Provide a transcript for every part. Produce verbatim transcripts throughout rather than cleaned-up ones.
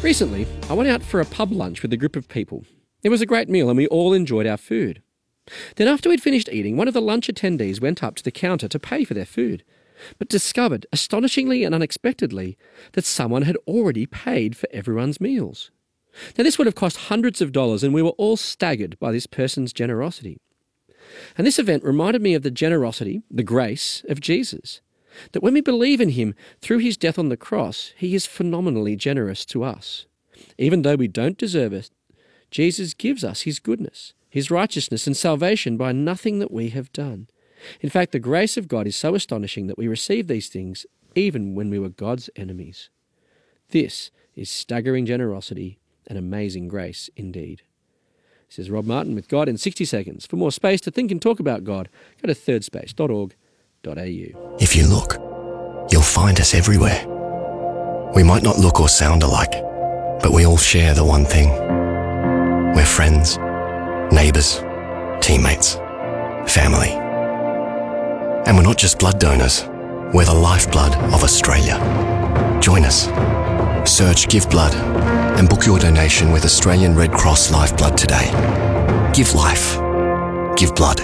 Recently, I went out for a pub lunch with a group of people. It was a great meal and we all enjoyed our food. Then after we'd finished eating, one of the lunch attendees went up to the counter to pay for their food, but discovered, astonishingly and unexpectedly, that someone had already paid for everyone's meals. Now this would have cost hundreds of dollars and we were all staggered by this person's generosity. And this event reminded me of the generosity, the grace of Jesus. That when we believe in him through his death on the cross, he is phenomenally generous to us. Even though we don't deserve it, Jesus gives us his goodness, his righteousness and salvation by nothing that we have done. In fact, the grace of God is so astonishing that we receive these things even when we were God's enemies. This is staggering generosity and amazing grace indeed. This is Rob Martin with God in sixty seconds. For more space to think and talk about God, go to third space dot org dot a u. If you look, you'll find us everywhere. We might not look or sound alike, but we all share the one thing. We're friends, neighbours, teammates, family. And we're not just blood donors, we're the lifeblood of Australia. Join us. Search Give Blood and book your donation with Australian Red Cross Lifeblood today. Give life. Give blood.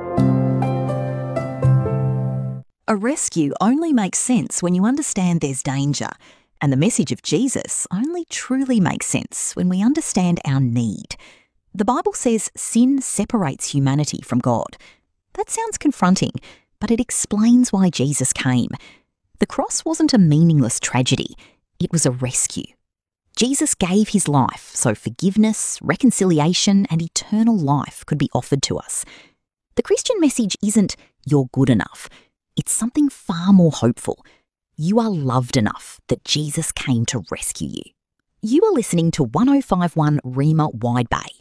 A rescue only makes sense when you understand there's danger, and the message of Jesus only truly makes sense when we understand our need. The Bible says sin separates humanity from God. That sounds confronting, but it explains why Jesus came. The cross wasn't a meaningless tragedy, it was a rescue. Jesus gave his life so forgiveness, reconciliation, and eternal life could be offered to us. The Christian message isn't "you're good enough." It's something far more hopeful. You are loved enough that Jesus came to rescue you. You are listening to one oh five point one Rhema Wide Bay.